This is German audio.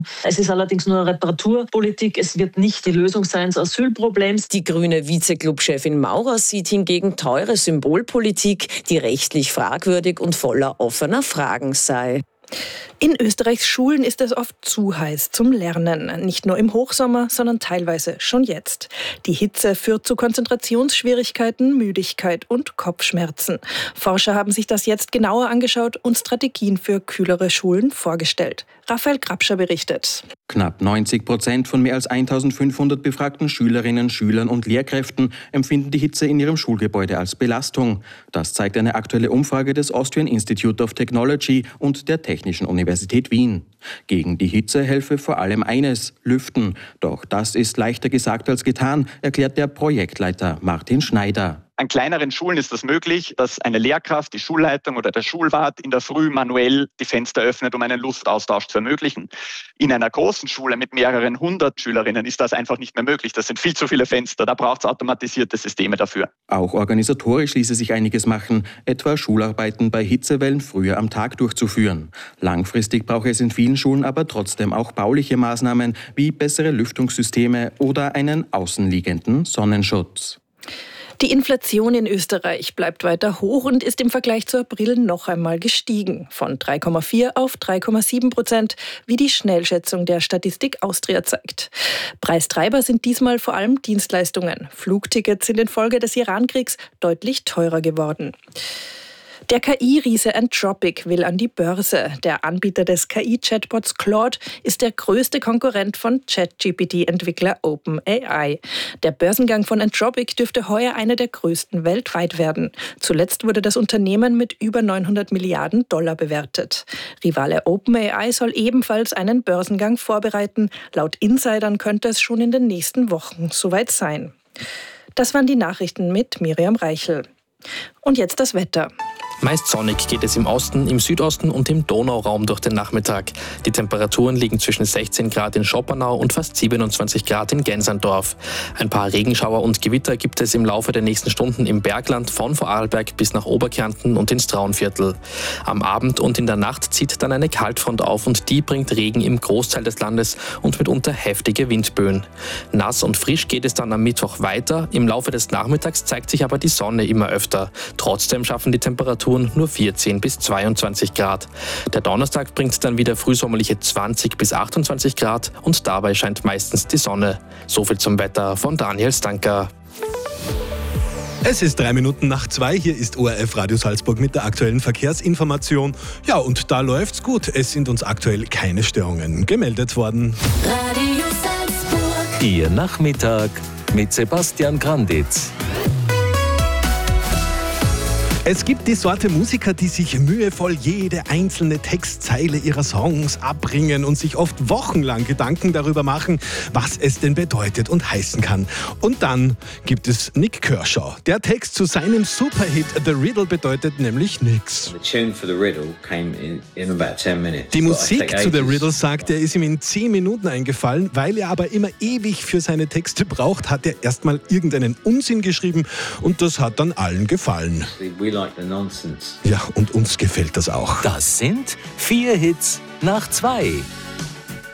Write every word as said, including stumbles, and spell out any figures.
Es ist allerdings nur eine Reparaturpolitik. Es wird nicht die Lösung sein des Asylproblems. Die grüne Vizeclub-Chefin Maurer sieht hingegen teure Symbolpolitik, die rechtlich fragwürdig und voller offener Fragen sei. In Österreichs Schulen ist es oft zu heiß zum Lernen. Nicht nur im Hochsommer, sondern teilweise schon jetzt. Die Hitze führt zu Konzentrationsschwierigkeiten, Müdigkeit und Kopfschmerzen. Forscher haben sich das jetzt genauer angeschaut und Strategien für kühlere Schulen vorgestellt. Raphael Grabscher berichtet. Knapp neunzig Prozent von mehr als eintausendfünfhundert befragten Schülerinnen, Schülern und Lehrkräften empfinden die Hitze in ihrem Schulgebäude als Belastung. Das zeigt eine aktuelle Umfrage des Austrian Institute of Technology und der Technischen Universität Wien. Gegen die Hitze helfe vor allem eines: Lüften. Doch das ist leichter gesagt als getan, erklärt der Projektleiter Martin Schneider. An kleineren Schulen ist das möglich, dass eine Lehrkraft, die Schulleitung oder der Schulwart in der Früh manuell die Fenster öffnet, um einen Luftaustausch zu ermöglichen. In einer großen Schule mit mehreren hundert Schülerinnen ist das einfach nicht mehr möglich. Das sind viel zu viele Fenster, da braucht es automatisierte Systeme dafür. Auch organisatorisch ließe sich einiges machen, etwa Schularbeiten bei Hitzewellen früher am Tag durchzuführen. Langfristig brauche es in vielen Schulen aber trotzdem auch bauliche Maßnahmen wie bessere Lüftungssysteme oder einen außenliegenden Sonnenschutz. Die Inflation in Österreich bleibt weiter hoch und ist im Vergleich zu April noch einmal gestiegen. Von drei Komma vier auf drei Komma sieben Prozent, wie die Schnellschätzung der Statistik Austria zeigt. Preistreiber sind diesmal vor allem Dienstleistungen. Flugtickets sind infolge des Irankriegs deutlich teurer geworden. Der K I-Riese Anthropic will an die Börse. Der Anbieter des K I-Chatbots Claude ist der größte Konkurrent von ChatGPT-Entwickler OpenAI. Der Börsengang von Anthropic dürfte heuer einer der größten weltweit werden. Zuletzt wurde das Unternehmen mit über neunhundert Milliarden Dollar bewertet. Rivale OpenAI soll ebenfalls einen Börsengang vorbereiten. Laut Insidern könnte es schon in den nächsten Wochen soweit sein. Das waren die Nachrichten mit Miriam Reichel. Und jetzt das Wetter. Meist sonnig geht es im Osten, im Südosten und im Donauraum durch den Nachmittag. Die Temperaturen liegen zwischen sechzehn Grad in Schoppernau und fast siebenundzwanzig Grad in Gensandorf. Ein paar Regenschauer und Gewitter gibt es im Laufe der nächsten Stunden im Bergland von Vorarlberg bis nach Oberkärnten und ins Traunviertel. Am Abend und in der Nacht zieht dann eine Kaltfront auf und die bringt Regen im Großteil des Landes und mitunter heftige Windböen. Nass und frisch geht es dann am Mittwoch weiter. Im Laufe des Nachmittags zeigt sich aber die Sonne immer öfter. Trotzdem schaffen die Temperaturen nur vierzehn bis zweiundzwanzig Grad. Der Donnerstag bringt dann wieder frühsommerliche zwanzig bis achtundzwanzig Grad und dabei scheint meistens die Sonne. So viel zum Wetter von Daniel Stanker. Es ist drei Minuten nach zwei. Hier ist O R F Radio Salzburg mit der aktuellen Verkehrsinformation. Ja, und da läuft's gut. Es sind uns aktuell keine Störungen gemeldet worden. Radio Salzburg. Ihr Nachmittag mit Sebastian Granditz. Es gibt die Sorte Musiker, die sich mühevoll jede einzelne Textzeile ihrer Songs abbringen und sich oft wochenlang Gedanken darüber machen, was es denn bedeutet und heißen kann. Und dann gibt es Nick Kershaw. Der Text zu seinem Superhit The Riddle bedeutet nämlich nichts. Die Musik zu The Riddle, sagt er, ist ihm in zehn Minuten eingefallen. Weil er aber immer ewig für seine Texte braucht, hat er erstmal irgendeinen Unsinn geschrieben und das hat dann allen gefallen. Ja, und uns gefällt das auch. Das sind vier Hits nach zwei.